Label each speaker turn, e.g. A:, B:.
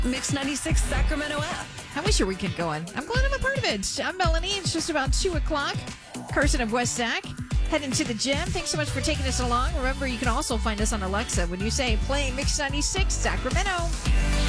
A: Mix 96 Sacramento app.
B: How was your weekend going? I'm glad I'm a part of it. I'm Melanie. It's just about 2 o'clock. Carson of West Sac. Heading to the gym. Thanks so much for taking us along. Remember, you can also find us on Alexa when you say play Mix 96 Sacramento.